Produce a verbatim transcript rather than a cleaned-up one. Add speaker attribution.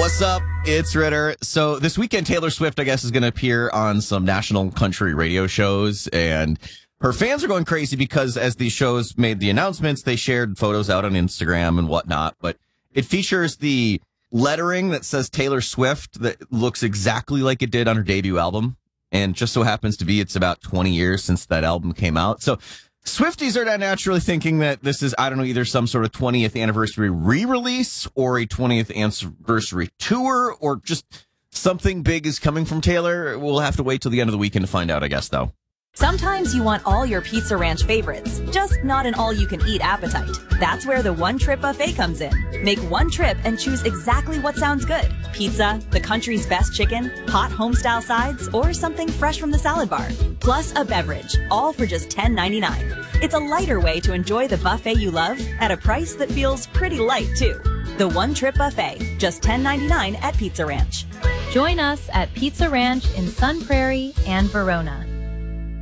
Speaker 1: What's up? It's Ritter. So this weekend, Taylor Swift, I guess, is going to appear on some national country radio shows, and her fans are going crazy because as these shows made the announcements, they shared photos out on Instagram and whatnot, but it features the lettering that says Taylor Swift that looks exactly like it did on her debut album, and just so happens to be it's about twenty years since that album came out. So Swifties are not naturally thinking that this is, I don't know, either some sort of twentieth anniversary re-release or a twentieth anniversary tour or just something big is coming from Taylor. We'll have to wait till the end of the weekend to find out, I guess, though.
Speaker 2: Sometimes you want all your Pizza Ranch favorites, just not an all-you-can-eat appetite. That's where the One Trip Buffet comes in. Make one trip and choose exactly what sounds good. Pizza, the country's best chicken, hot home-style sides, or something fresh from the salad bar. Plus a beverage, all for just ten ninety-nine. It's a lighter way to enjoy the buffet you love at a price that feels pretty light, too. The One Trip Buffet, just ten ninety-nine at Pizza Ranch.
Speaker 3: Join us at Pizza Ranch in Sun Prairie and Verona.